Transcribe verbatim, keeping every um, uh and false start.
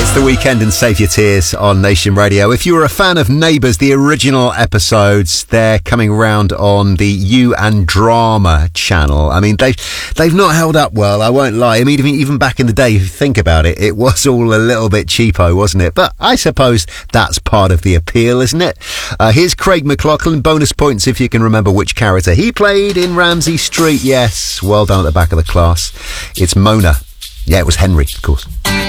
It's The Weekend and Save Your Tears on Nation Radio. If you were a fan of Neighbours, the original episodes, they're coming round on the You and Drama channel. I mean, they've, they've not held up well, I won't lie. I mean, even, even back in the day, if you think about it, it was all a little bit cheapo, wasn't it? But I suppose that's part of the appeal, isn't it? Uh, here's Craig McLachlan. Bonus points if you can remember which character he played in Ramsay Street. Yes, well done at the back of the class. It's Mona. Yeah, it was Henry, of course.